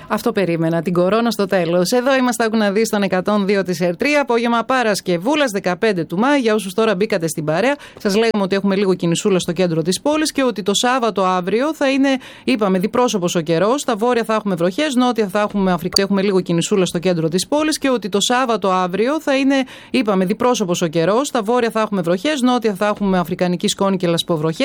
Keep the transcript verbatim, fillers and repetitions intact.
Αυτό περίμενα, την κορώνα στο τέλος. Εδώ είμαστε, άκου να δεις, στον εκατόν δύο της Ερτρία, απόγευμα Παρασκευούλας, δεκαπέντε του Μάη. Για όσους τώρα μπήκατε στην παρέα, σας λέγαμε ότι έχουμε λίγο κινησούλα στο κέντρο της πόλης και ότι το Σάββατο αύριο θα είναι, είπαμε, διπρόσωπος ο καιρός. Στα βόρεια θα έχουμε βροχές, νότια θα έχουμε Αφρική. Έχουμε λίγο κινησούλα στο κέντρο της πόλης και ότι το Σάββατο αύριο θα είναι, είπαμε, διπρόσωπος ο καιρός. Στα βόρεια θα έχουμε βροχές, νότια θα έχουμε αφρικανική σκόνη και λασποβροχές.